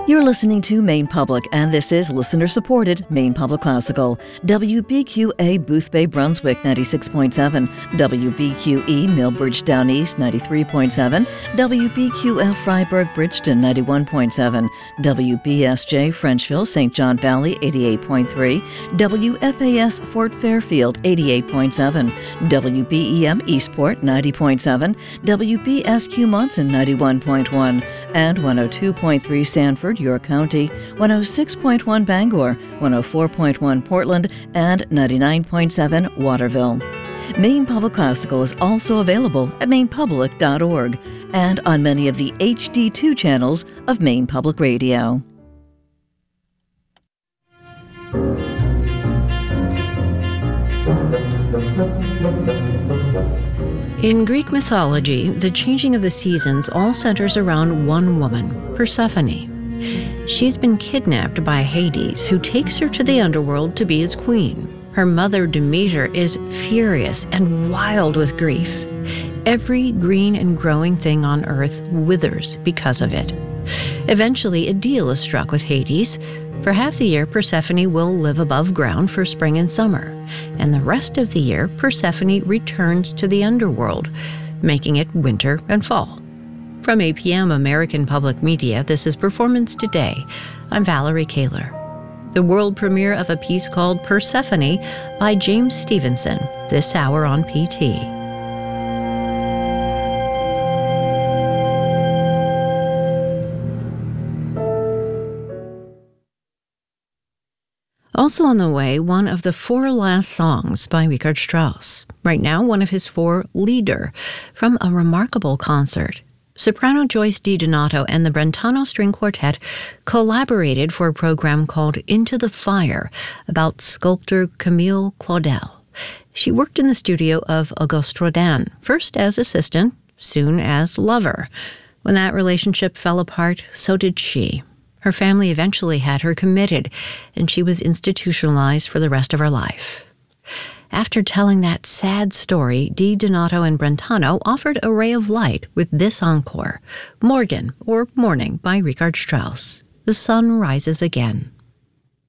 You're listening to Maine Public, and this is listener-supported Maine Public Classical. WBQA Boothbay Brunswick 96.7, WBQE Millbridge Down East 93.7, WBQF Freiburg Bridgeton 91.7, WBSJ Frenchville St. John Valley 88.3, WFAS Fort Fairfield 88.7, WBEM Eastport 90.7, WBSQ Monson 91.1, and 102.3 Sanford, York County, 106.1 Bangor, 104.1 Portland, and 99.7 Waterville. Maine Public Classical is also available at mainepublic.org and on many of the HD2 channels of Maine Public Radio. In Greek mythology, the changing of the seasons all centers around one woman, Persephone. She's been kidnapped by Hades, who takes her to the underworld to be his queen. Her mother, Demeter, is furious and wild with grief. Every green and growing thing on earth withers because of it. Eventually, a deal is struck with Hades. For half the year, Persephone will live above ground for spring and summer, and the rest of the year, Persephone returns to the underworld, making it winter and fall. From APM American Public Media, this is Performance Today. I'm Valerie Kaler. The world premiere of a piece called Persephone by James Stevenson, this hour on PT. Also on the way, one of the 4 last songs by Richard Strauss. Right now, one of his 4, Lieder, from a remarkable concert. Soprano Joyce DiDonato and the Brentano String Quartet collaborated for a program called Into the Fire about sculptor Camille Claudel. She worked in the studio of Auguste Rodin, first as assistant, soon as lover. When that relationship fell apart, so did she. Her family eventually had her committed, and she was institutionalized for the rest of her life. After telling that sad story, DiDonato and Brentano offered a ray of light with this encore, Morgen, or Morning, by Richard Strauss. The sun rises again.